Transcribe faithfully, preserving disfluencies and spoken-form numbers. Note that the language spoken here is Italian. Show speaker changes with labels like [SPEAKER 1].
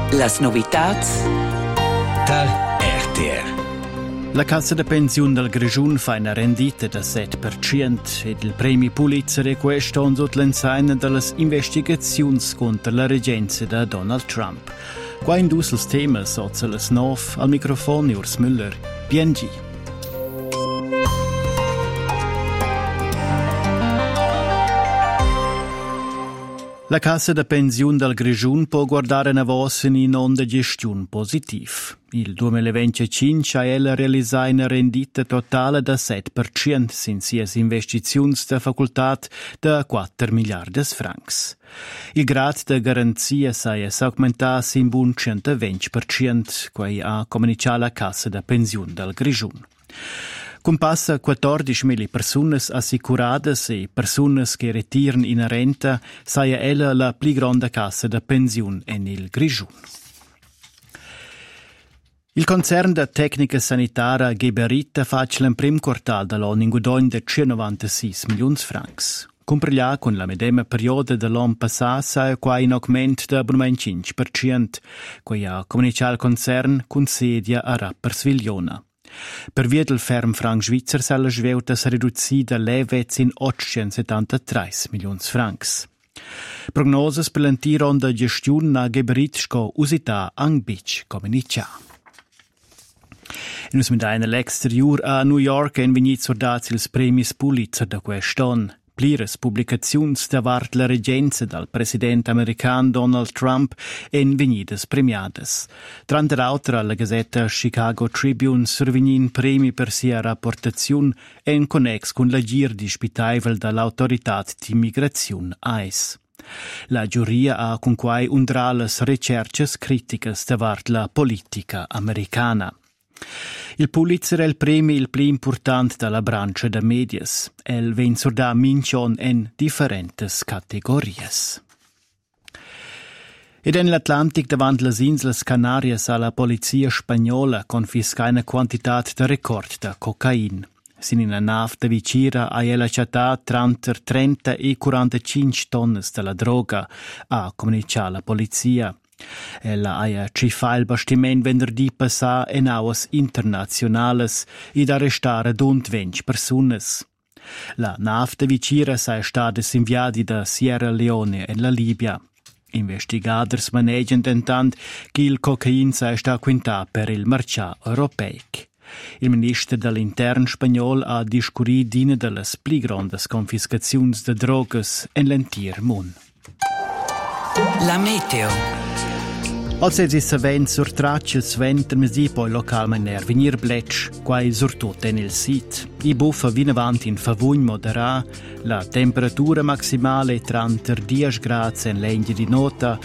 [SPEAKER 1] Las novitats
[SPEAKER 2] da R T R.
[SPEAKER 3] La Cassa de Pensiun del Grischun fa una rendita da sette per cento ed il premio Pulitzer è questo sotto l'ensigna delle investigazioni contro la reggenza da Donald Trump. Qua in dus els temas sozza les nov al microfono Urs Müller, B N G. La Cassa de Pensiun del Grischun può guardare una voce in onda gestione positiv. Il duemilaventicinque ha ella realisato una rendita totale da sette per cento sin sias investizioni da facultat da quattro miliardi francs. Il grado de garanzia sai es augmentar sin bun centoventi per cento, quai ha comunicato la Cassa de Pensiun del Grischun. Compassa quattordicimila personas assicuradas e personas che retiran in renta, saia ella la pli grande cassa de pensiun en il Grischun. Il concern de tecnica sanitara Geberit fac l'en prim quartal dall'anno in guadagn de centonovantasei milioni francs. Compreglia con la medema perioda dell'anno passato saia qua in augment de abonament cinque per cento, quai ha comunicato il concern con sedia a Rapperswil-Jona. Per via del ferm franc svizzer sa la sveuta sa riduzzi da levez in ottocentosettantatré milioni francs. Prognoses per l'antiron da gestiun na Geberit sco usita ang bic comunica. In us medaina l'exterior a New York en vegnit sordats ils premis Pulitzer da quest'on. Plires publicaziuns davart la regenza dal president american Donald Trump en vegnidas premiadas. Tranter autra la Gazetta Chicago Tribune survegnin premi per sia rapportaziun en connex con la gir dispitaivel dall'autoritat di migraziun A I S. La giuria ha con quai undrales recerches criticas davart la politica americana. Il Pulitzer è il premio il più importante dalla brancia da medias. El ven sorda minchon en differentes categorias. Ed en l'Atlantic davant las Inslas Canarias a la polizia spagnola confisca una quantità de record da cocain. Sin in una nav da vicira a ella chattà tra trenta e quarantacinque tonnes della droga, a comunicare la polizia. Ella ha cifa il bastiment venerdì passà en auas internazionales ed arrestare dunt venti personas. La nav de vicira sa stata inviati da Sierra Leone en la Libia. Investigaders maneggian intant che il cocain sa sta quintà per il marcià europeic. Il ministro dell'intern spagnol ha discurit d'ina delle pli grandes confiscaziuns de drogas en l'entier mun.
[SPEAKER 1] La meteo.
[SPEAKER 3] Als si savent sur traccias venter mesi poi localmente er venir bletsch, quai surtut en il sit. I buffa vin avanti in favugn moderà, la temperatura maximale trenta dieci gradi en legna di nota,